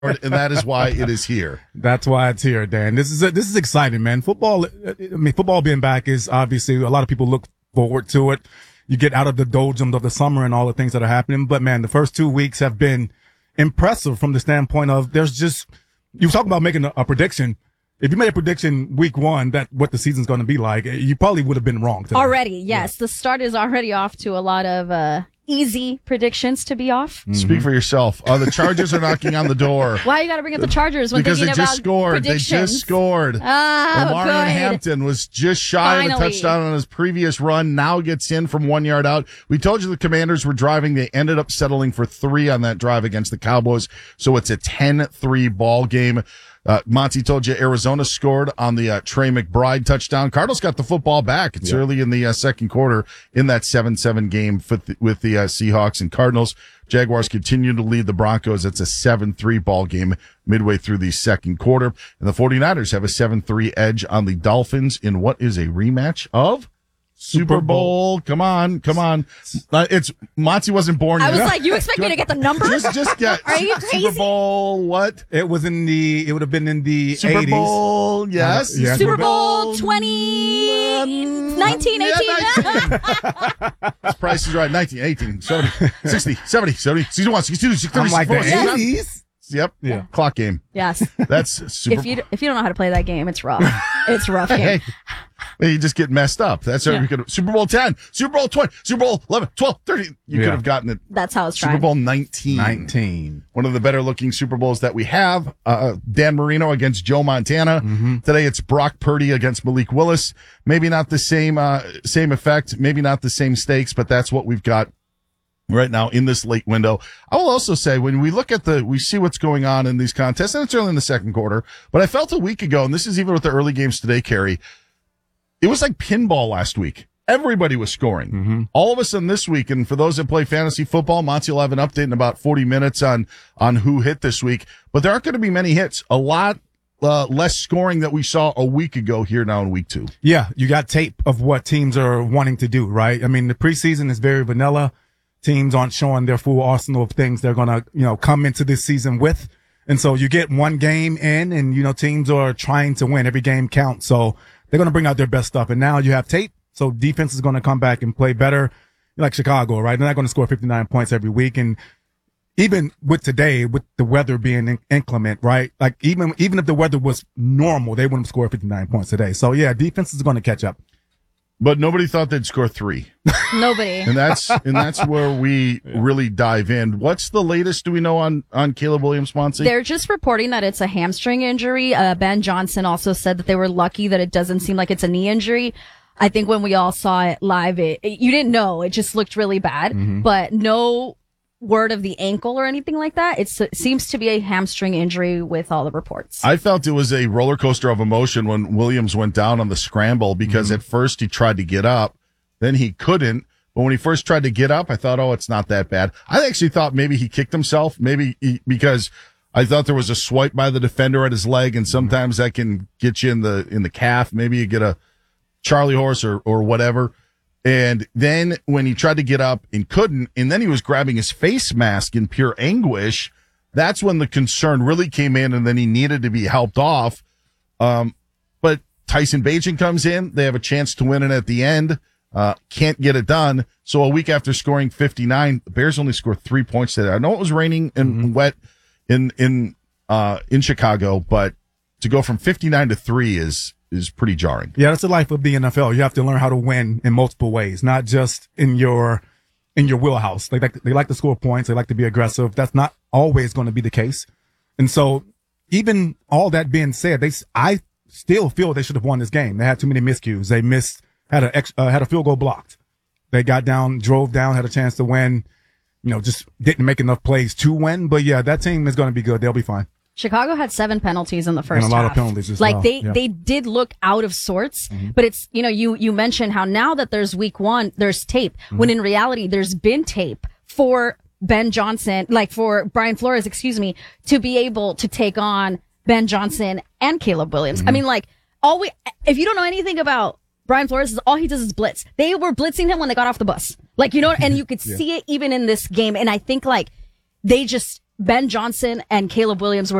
and that is why it is here. That's why it's here, Dan. This is exciting, man. Football being back is obviously a lot of people look forward to it. You get out of the doldrums of the summer and all the things that are happening. But man, the first 2 weeks have been impressive from the standpoint of you talk about making a prediction. If you made a prediction week 1 that what the season's going to be like, you probably would have been wrong today. Already, yes. Yeah. The start is already off to a lot of easy predictions to be off. Mm-hmm. Speak for yourself. The Chargers are knocking on the door. Why you got to bring up the Chargers when because thinking they just about scored? predictions? They just scored. Omarion good. Hampton was just shy of a touchdown on his previous run. Now gets in from 1 yard out. We told you the Commanders were driving. They ended up settling for 3 on that drive against the Cowboys. So it's a 10-3 ball game. Monty told you Arizona scored on the Trey McBride touchdown. Cardinals got the football back. It's early in the second quarter in that 7-7 game with the Seahawks and Cardinals. Jaguars continue to lead the Broncos. It's a 7-3 ball game midway through the second quarter. And the 49ers have a 7-3 edge on the Dolphins in what is a rematch of Super Bowl. Come on. It's Monty wasn't born yet. I was like, you expect me to get the numbers? Just get. Are you crazy? Super Bowl, what? It would have been in the Super 80s. Bowl, yes. Yeah. Super Bowl 19, 18. Price is right. 19, 18, 70, 60, 70, 70, 61, 62, 63, I'm like 64, the 80s. Yep. Yeah. Clock game. Yes. That's super. If you don't know how to play that game, it's rough. It's a rough game. You just get messed up. That's how you could Super Bowl 10, Super Bowl 20, Super Bowl 11, 12, 30. You could have gotten it. That's how it's Super Bowl 19. One of the better looking Super Bowls that we have. Dan Marino against Joe Montana. Mm-hmm. Today it's Brock Purdy against Malik Willis. Maybe not the same effect. Maybe not the same stakes, but that's what we've got right now in this late window. I will also say when we look at we see what's going on in these contests, and it's early in the second quarter, but I felt a week ago, and this is even with the early games today, Carrie, it was like pinball last week. Everybody was scoring. Mm-hmm. All of a sudden this week, and for those that play fantasy football, Monty will have an update in about 40 minutes on who hit this week, but there aren't going to be many hits. A lot less scoring that we saw a week ago here now in week 2. Yeah, you got tape of what teams are wanting to do, right? I mean, the preseason is very vanilla. Teams aren't showing their full arsenal of things they're going to, come into this season with. And so you get one game in and, teams are trying to win. Every game counts. So they're going to bring out their best stuff. And now you have tape. So defense is going to come back and play better, like Chicago, right? They're not going to score 59 points every week. And even with today, with the weather being inclement, right? Like even if the weather was normal, they wouldn't score 59 points today. So yeah, defense is going to catch up. But nobody thought they'd score 3. Nobody. And that's where we really dive in. What's the latest do we know on Caleb Williams, Monty? They're just reporting that it's a hamstring injury. Ben Johnson also said that they were lucky that it doesn't seem like it's a knee injury. I think when we all saw it live, you didn't know. It just looked really bad. Mm-hmm. But no word of the ankle or anything like that. It seems to be a hamstring injury with all the reports. I felt it was a roller coaster of emotion when Williams went down on the scramble because at first he tried to get up, then he couldn't. But when he first tried to get up, I thought, it's not that bad. I actually thought maybe he kicked himself, because I thought there was a swipe by the defender at his leg, and sometimes that can get you in the calf. Maybe you get a Charlie horse or whatever. And then when he tried to get up and couldn't, and then he was grabbing his face mask in pure anguish, that's when the concern really came in, and then he needed to be helped off. But Tyson Bagent comes in. They have a chance to win it at the end. Can't get it done. So a week after scoring 59, the Bears only scored 3 points today. I know it was raining and wet in Chicago, but to go from 59 to 3 is pretty jarring. Yeah, that's the life of the NFL. You have to learn how to win in multiple ways, not just in your wheelhouse. They like to score points. They like to be aggressive. That's not always going to be the case. And so even all that being said, I still feel they should have won this game. They had too many miscues. They had a field goal blocked. They got down, drove down, had a chance to win, just didn't make enough plays to win. But yeah, that team is going to be good. They'll be fine. Chicago had 7 penalties in the first half. And a lot of penalties as well. They did look out of sorts, but it's, you mentioned how now that there's week 1, there's tape, when in reality there's been tape for Ben Johnson, for Brian Flores, to be able to take on Ben Johnson and Caleb Williams. I mean, if you don't know anything about Brian Flores, all he does is blitz. They were blitzing him when they got off the bus. And you could see it even in this game. And I think they just Ben Johnson and Caleb Williams were